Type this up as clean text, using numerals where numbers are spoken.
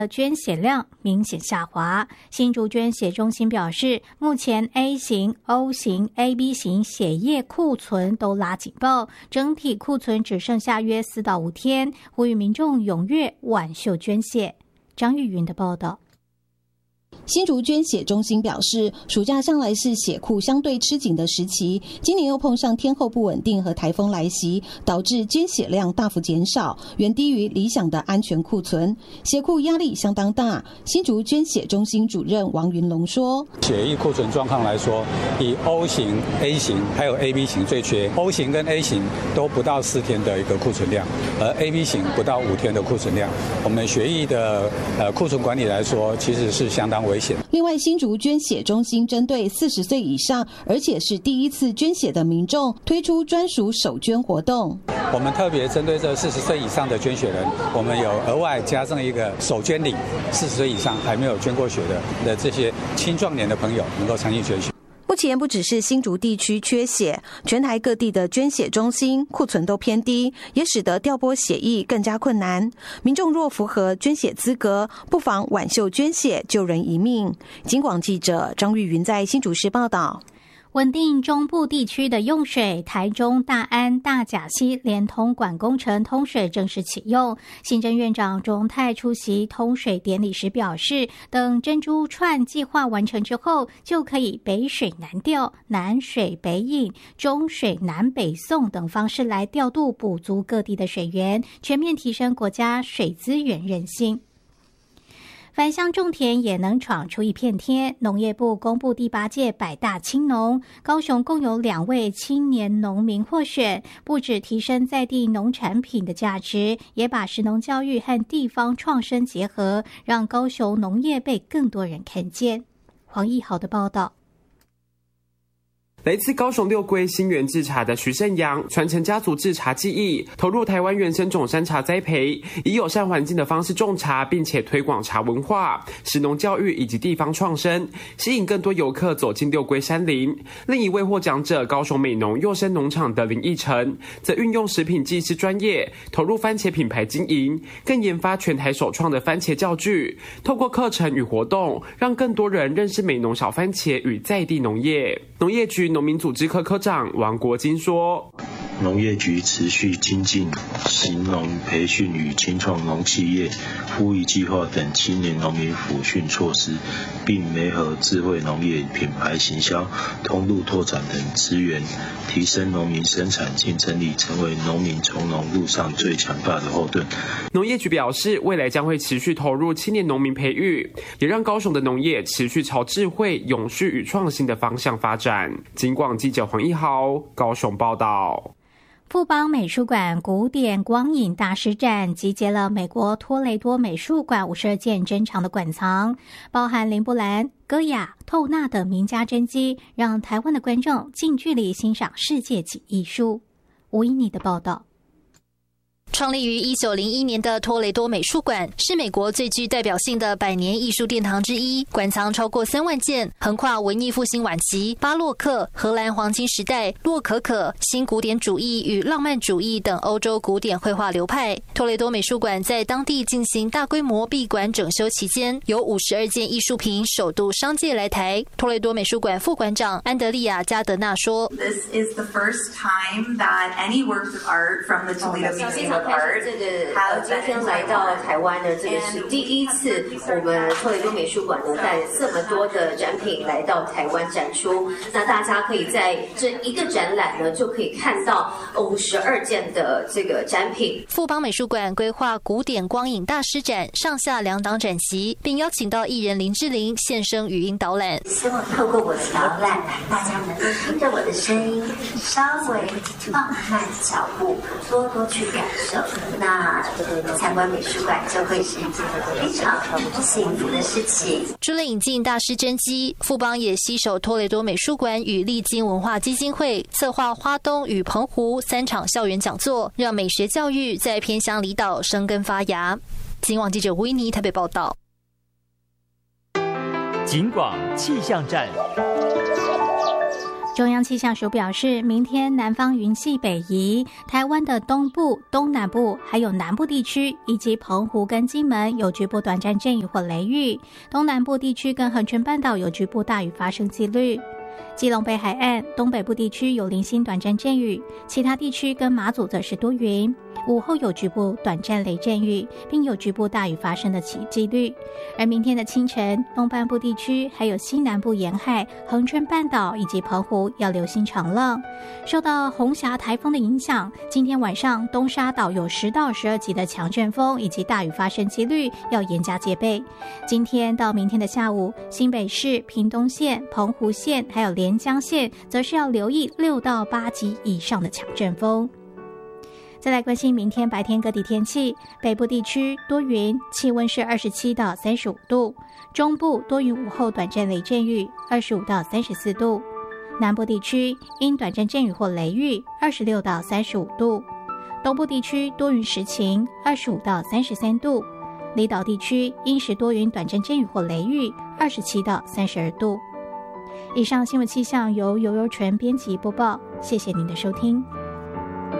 捐血量明显下滑。新竹捐血中心表示，目前 A 型、O 型、AB 型血液库存都拉警报，整体库存只剩下约4到5天，呼吁民众踊跃挽袖捐血。张玉云的报道。 新竹捐血中心表示，暑假向来是血库相对吃紧的时期，今年又碰上天候不稳定和台风来袭，导致捐血量大幅减少，远低于理想的安全库存，血库压力相当大。新竹捐血中心主任王云龙说， 血液库存状况来说，以 O 型、A 型还有 AB 型最缺， O 型跟 A 型都不到4天的一个库存量，而 AB 型不到5天的库存量。我们血液的库存管理来说，其实是相当危险。 另外，新竹捐血中心针对40岁以上，而且是第一次捐血的民众，推出专属手捐活动。 我们特别针对这40岁以上的捐血人，我们有额外加上一个手捐礼，40岁以上还没有捐过血的这些青壮年的朋友能够参与捐血。 目前不只是新竹地区缺血，全台各地的捐血中心库存都偏低，也使得调拨血液更加困难。民众若符合捐血资格，不妨挽袖捐血，救人一命。警广记者张玉云在新竹市报道。 稳定中部地区的用水，台中大安大甲溪连通管工程通水正式启用。行政院长钟泰出席通水典礼时表示，等珍珠串计划完成之后，就可以北水南调、南水北引、中水南北送等方式来调度补足各地的水源，全面提升国家水资源韧性。返乡种田也能闯出一片天。农业部公布第8届百大青农，高雄共有2位青年农民获选，不只提升在地农产品的价值，也把食农教育和地方创生结合，让高雄农业被更多人看见。黄义豪的报道。 来自高雄六龟新园制茶的徐胜阳，传承家族制茶技艺，投入台湾原生种山茶栽培，以友善环境的方式种茶，并且推广茶文化、食农教育以及地方创生，吸引更多游客走进六龟山林。另一位获奖者高雄美浓幼生农场的林义成，则运用食品技师专业，投入番茄品牌经营，更研发全台首创的番茄教具，透过课程与活动，让更多人认识美浓小番茄与在地农业。农业局农民组织科科长王国金说， 农业局持续精进行农培训与青创农企业呼吁计划等青年农民辅训措施，并媒合智慧农业品牌行销、通路拓展等资源，提升农民生产竞争力，成为农民从农路上最强大的后盾。 农业局表示，未来将会持续投入青年农民培育，也让高雄的农业持续朝智慧、永续与创新的方向发展。警广记者黄一豪高雄报道。 富邦美术馆古典光影大师展集结了美国托雷多美术馆52件珍藏的馆藏，包含林布兰、戈雅、透纳等名家真迹，让台湾的观众近距离欣赏世界级艺术。吴依妮的报道。 创立于1901年的托雷多美术馆是美国最具代表性的100年艺术殿堂之一，馆藏超过3万件，横跨文艺复兴晚期、巴洛克、荷兰黄金时代、洛可可、新古典主义与浪漫主义等欧洲古典绘画流派。托雷多美术馆在当地进行大规模闭馆整修期间，有52件艺术品首度商界来台。托雷多美术馆副馆长安德利亚·加德纳说 ：“This is the first time that any works of art from the Toledo Museum of Art。” 还有今天来到台湾呢，这个是第一次，我们托雷多美术馆呢带这么多的展品来到台湾展出。那大家可以在这一个展览呢，就可以看到52件的这个展品。 富邦美术馆规划古典光影大师展，上下2档展席，并邀请到艺人林志玲现身语音导览。 希望透过我的导览，大家能够听着我的声音，稍微放慢脚步，多多去感受。那参观美术馆就会是一件非常幸福的事情。 除了引进大师真迹，富邦也携手托雷多美术馆与历经文化基金会，策划花东与澎湖3场校园讲座，让美学教育在偏乡离岛生根发芽。警广记者维尼台北报道。 警广气象站。 中央气象署表示，明天南方云系北移，台湾的东部、东南部还有南部地区以及澎湖跟金门有局部短暂阵雨或雷雨，东南部地区跟恒春半岛有局部大雨发生几率。基隆北海岸、东北部地区有零星短暂阵雨，其他地区跟马祖则是多云。午后有局部短暂雷阵雨，并有局部大雨发生的几率。而明天的清晨，东半部地区还有西南部沿海、恒春半岛以及澎湖要留心长浪。受到红霞台风的影响，今天晚上东沙岛有10到12级的强阵风以及大雨发生几率，要严加戒备。今天到明天的下午，新北市、屏东县、澎湖县还有连江县则是要留意6到8级以上的强阵风。再来关心明天白天各地天气，北部地区多云，气温是27到35度，中部多云，午后短暂雷阵雨，25到34度，南部地区因短暂阵雨或雷雨，26到35度，东部地区多云时晴，25到33度，离岛地区因时多云短暂阵雨或雷雨，27到32度。以上新闻气象由尤尤纯编辑播报，谢谢您的收听。